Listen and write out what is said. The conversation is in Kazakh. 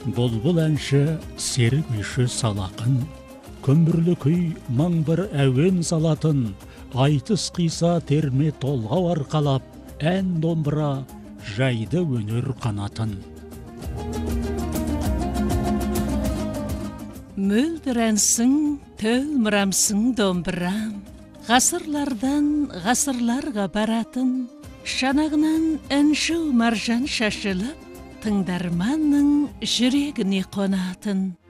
Бұлбұл әнші серік үйші салақын, көмірлі күй маң бір әуен салатын, айтыс қиса терме толғау арқалап, ән домбыра жайды өнер қанатын. Мөлдір әнсің, төлмірамсың домбырам, ғасырлардан ғасырларға баратын, шанағынан әнші маржан шашылып, тыңдарманның жүрегіне қонатын.